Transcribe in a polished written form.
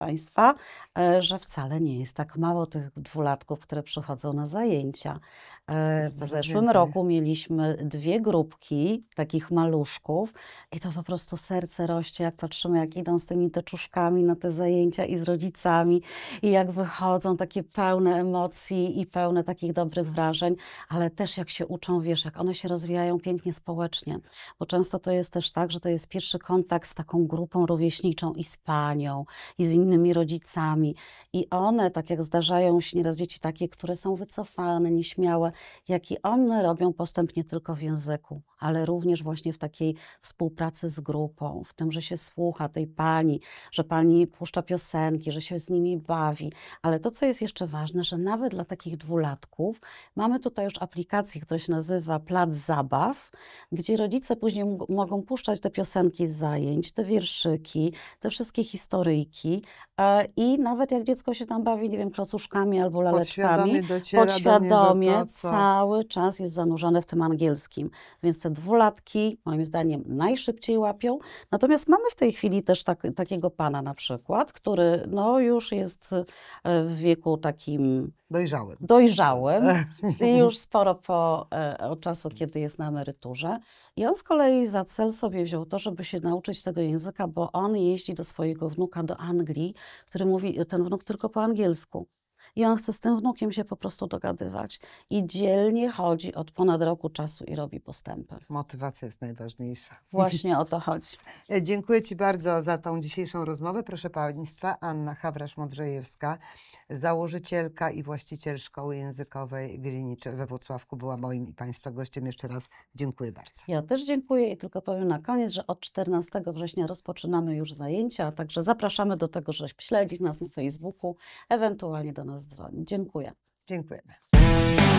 Państwa, że wcale nie jest tak mało tych dwulatków, które przychodzą na zajęcia. Jest W coraz zeszłym więcej. roku mieliśmy 2 grupki takich maluszków i to po prostu serce rośnie, jak patrzymy, jak idą z tymi teczuszkami na te zajęcia i z rodzicami i jak wychodzą takie pełne emocji i pełne takich dobrych wrażeń, ale też jak się uczą, wiesz, jak one się rozwijają pięknie społecznie, bo często to jest też tak, że to jest pierwszy kontakt z taką grupą rówieśniczą i z panią, i z innymi rodzicami. I one, tak jak zdarzają się nieraz dzieci takie, które są wycofane, nieśmiałe, jak i one robią postęp nie tylko w języku, ale również właśnie w takiej współpracy z grupą, w tym, że się słucha tej pani, że pani puszcza piosenki, że się z nimi bawi. Ale to, co jest jeszcze ważne, że nawet dla takich dwulatków mamy tutaj już aplikację, która się nazywa Plac Zabaw, gdzie rodzice później mogą puszczać te piosenki z zajęć, te wierszyki, te wszystkie historyjki i nawet jak dziecko się tam bawi, nie wiem, klocuszkami albo laleczkami, Podświadomie dociera do niego podświadomie to, co... cały czas jest zanurzone w tym angielskim. Więc te dwulatki moim zdaniem najszybciej łapią. Natomiast mamy w tej chwili też takiego pana na przykład, który no już jest w wieku takim Dojrzałym. dojrzałym i już sporo od czasu, kiedy jest na emeryturze. I on z kolei za cel sobie wziął to, żeby się nauczyć tego języka, bo on jeździ do swojego wnuka do Anglii, który mówi ten wnuk tylko po angielsku. I on chce z tym wnukiem się po prostu dogadywać. I dzielnie chodzi od ponad roku czasu i robi postępy. Motywacja jest najważniejsza. Właśnie o to chodzi. Dziękuję Ci bardzo za tą dzisiejszą rozmowę. Proszę Państwa, Anna Hawrasz-Modrzejewska, założycielka i właściciel Szkoły Językowej Greenwich we Włocławku, była moim i Państwa gościem. Jeszcze raz dziękuję bardzo. Ja też dziękuję i tylko powiem na koniec, że od 14 września rozpoczynamy już zajęcia, a także zapraszamy do tego, żeby śledzić nas na Facebooku, ewentualnie do nas dzwonić. Dziękuję. Dziękujemy.